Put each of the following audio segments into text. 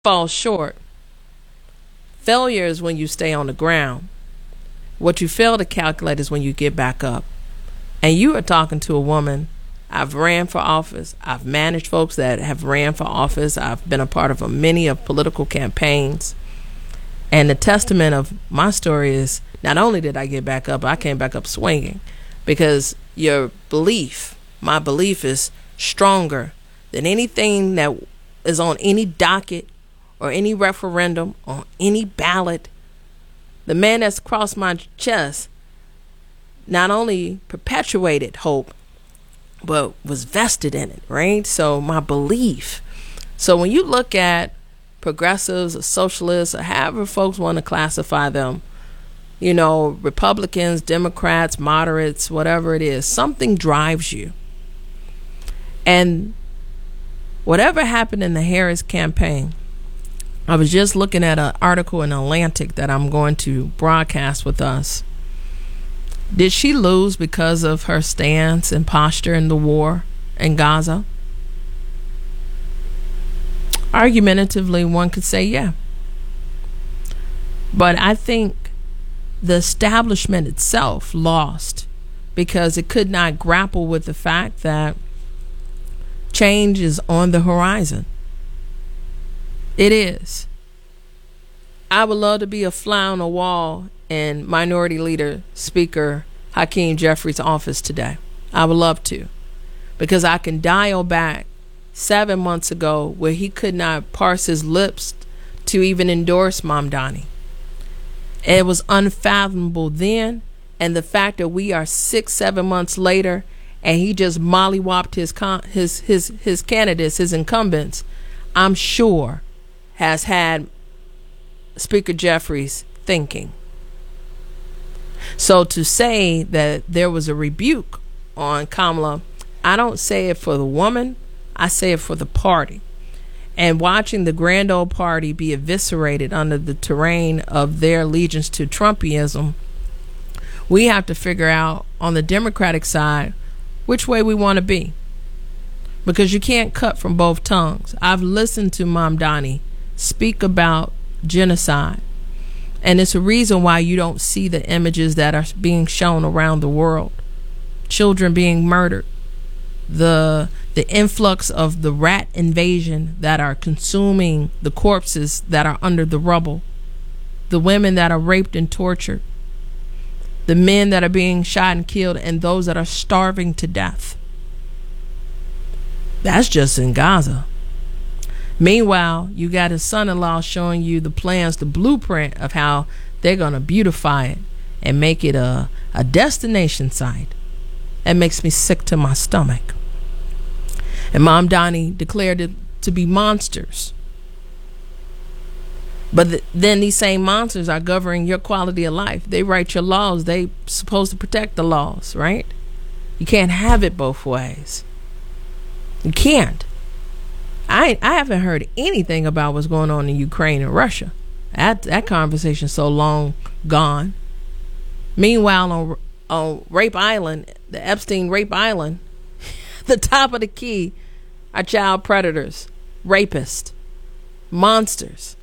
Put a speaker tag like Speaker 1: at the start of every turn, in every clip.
Speaker 1: fall short. Failure is when you stay on the ground. What you fail to calculate is when you get back up. And you are talking to a woman. I've ran for office. I've managed folks that have ran for office. I've been a part of many of political campaigns. And the testament of my story is not only did I get back up, I came back up swinging, because my belief is stronger than anything that is on any docket or any referendum or any ballot. The man that's crossed my chest not only perpetuated hope, but was vested in it, right? So my belief. So when you look at progressives or socialists or however folks want to classify them, Republicans, Democrats, moderates, whatever it is, something drives you. And whatever happened in the Harris campaign, I was just looking at an article in Atlantic that I'm going to broadcast with us. Did she lose because of her stance and posture in the war in Gaza? Argumentatively, one could say yeah. But I think the establishment itself lost because it could not grapple with the fact that change is on the horizon. It is. I would love to be a fly on the wall in Minority Leader Speaker Hakeem Jeffries' office today. I would love to, because I can dial back 7 months ago where he could not parse his lips to even endorse Mamdani. It was unfathomable then, and the fact that we are 6-7 months later and he just mollywopped his candidates, his incumbents, I'm sure has had Speaker Jeffries thinking. So to say that there was a rebuke on Kamala, I don't say it for the woman, I say it for the party. And watching the grand old party be eviscerated under the terrain of their allegiance to Trumpism, we have to figure out on the Democratic side which way we want to be. Because you can't cut from both tongues. I've listened to Mamdani speak about genocide. And it's a reason why you don't see the images that are being shown around the world. Children being murdered. The influx of the rat invasion that are consuming the corpses that are under the rubble. The women that are raped and tortured. The men that are being shot and killed, and those that are starving to death. That's just in Gaza. Meanwhile, you got his son-in-law showing you the plans, the blueprint of how they're going to beautify it and make it a destination site. That makes me sick to my stomach. And Mamdani declared it to be monsters. But then these same monsters are governing your quality of life. They write your laws. They supposed to protect the laws, right? You can't have it both ways. You can't. I haven't heard anything about what's going on in Ukraine and Russia. That conversation's so long gone. Meanwhile, on Rape Island, the Epstein Rape Island, the top of the key are child predators, rapists, monsters.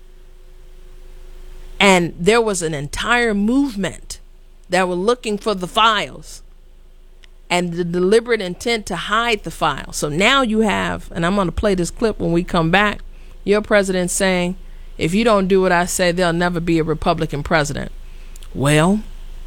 Speaker 1: And there was an entire movement that were looking for the files and the deliberate intent to hide the files. So now you have, and I'm going to play this clip when we come back, your president saying, if you don't do what I say, there'll never be a Republican president. Well,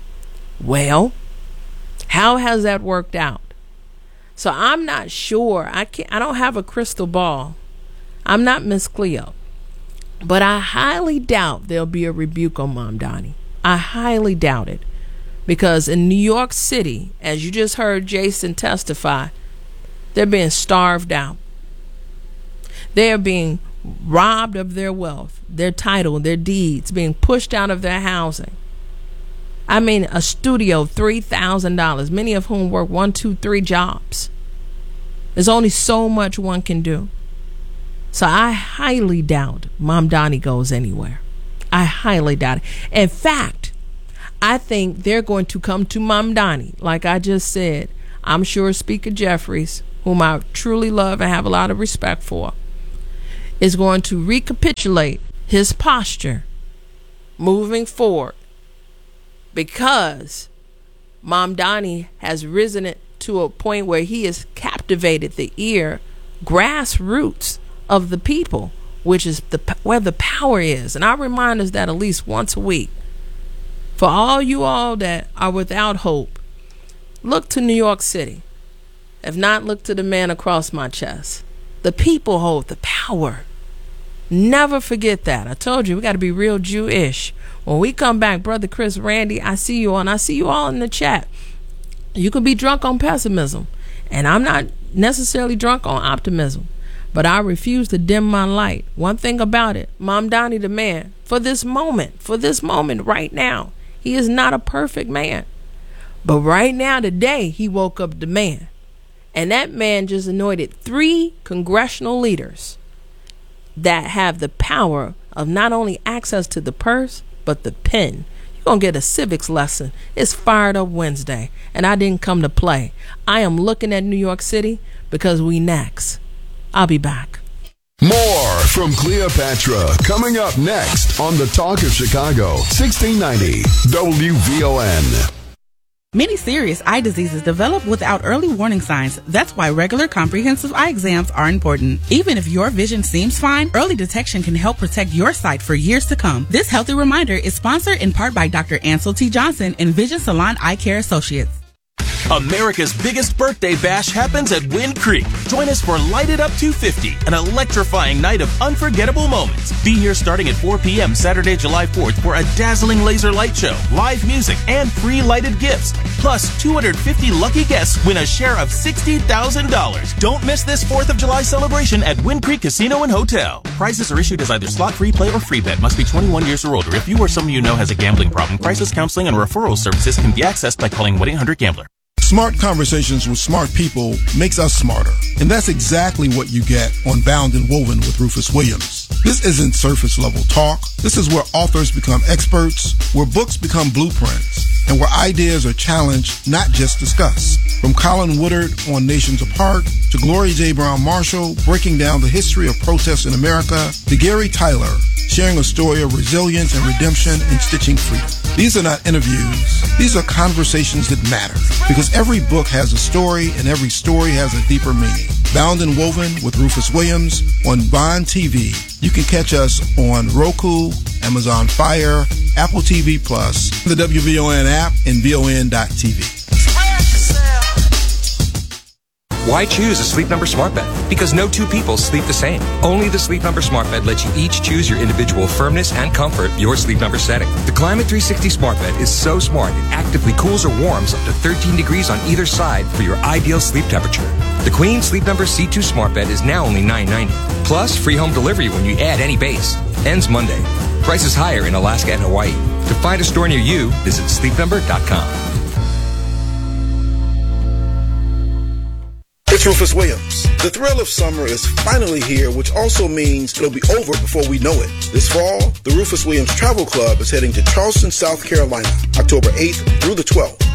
Speaker 1: how has that worked out? So I'm not sure. I don't have a crystal ball. I'm not Miss Cleo. But I highly doubt there'll be a rebuke on Mamdani. I highly doubt it. Because in New York City, as you just heard Jason testify, they're being starved out. They are being robbed of their wealth, their title, their deeds, being pushed out of their housing. I mean, a studio, $3,000, many of whom work 1, 2, 3 jobs. There's only so much one can do. So I highly doubt Mamdani goes anywhere. I highly doubt it. In fact, I think they're going to come to Mamdani. Like I just said, I'm sure Speaker Jeffries, whom I truly love and have a lot of respect for, is going to recapitulate his posture moving forward, because Mom Donnie has risen it to a point where he has captivated the ear, grassroots of the people, which is where the power is. And I remind us that at least once a week. For all you all that are without hope, look to New York City. If not, look to the man across my chest. The people hold the power. Never forget that. I told you, we got to be real Jewish. When we come back, Brother Chris, Randy, I see you all, and I see you all in the chat. You can be drunk on pessimism, and I'm not necessarily drunk on optimism, but I refuse to dim my light. One thing about it, Mom Donnie the man, for this moment right now, he is not a perfect man. But right now, today, he woke up the man. And that man just anointed 3 congressional leaders that have the power of not only access to the purse, but the pen. You're going to get a civics lesson. It's Fired Up Wednesday, and I didn't come to play. I am looking at New York City because we next. I'll be back.
Speaker 2: More from Cleopatra coming up next on the Talk of Chicago, 1690 WVON.
Speaker 3: Many serious eye diseases develop without early warning signs. That's why regular comprehensive eye exams are important. Even if your vision seems fine, early detection can help protect your sight for years to come. This healthy reminder is sponsored in part by Dr. Ansel T. Johnson and Vision Salon Eye Care Associates.
Speaker 4: America's biggest birthday bash happens at Wind Creek. Join us for Light It Up 250, an electrifying night of unforgettable moments. Be here starting at 4 p.m. Saturday, July 4th for a dazzling laser light show, live music, and free lighted gifts. Plus, 250 lucky guests win a share of $60,000. Don't miss this 4th of July celebration at Wind Creek Casino and Hotel. Prizes are issued as either slot, free play, or free bet. Must be 21 years or older. If you or someone you know has a gambling problem, crisis counseling and referral services can be accessed by calling 1-800-GAMBLER.
Speaker 5: Smart conversations with smart people makes us smarter. And that's exactly what you get on Bound and Woven with Rufus Williams. This isn't surface level talk. This is where authors become experts, where books become blueprints, and where ideas are challenged, not just discussed. From Colin Woodard on Nations Apart, to Gloria J. Brown Marshall breaking down the history of protests in America, to Gary Tyler sharing a story of resilience and redemption and stitching freedom. These are not interviews. These are conversations that matter, because every book has a story and every story has a deeper meaning. Bound and Woven with Rufus Williams on Bond TV. You can catch us on Roku, Amazon Fire, Apple TV+, the WVON app, and VON.TV.
Speaker 6: Why choose a Sleep Number smart bed? Because no two people sleep the same. Only the Sleep Number smart bed lets you each choose your individual firmness and comfort, your Sleep Number setting. The Climate 360 smart bed is so smart it actively cools or warms up to 13 degrees on either side for your ideal sleep temperature. The Queen Sleep Number C2 smart bed is now only $9.90. Plus, free home delivery when you add any base. Ends Monday. Prices higher in Alaska and Hawaii. To find a store near you, visit sleepnumber.com.
Speaker 5: It's Rufus Williams. The thrill of summer is finally here, which also means it'll be over before we know it. This fall, the Rufus Williams Travel Club is heading to Charleston, South Carolina, October 8th through the 12th.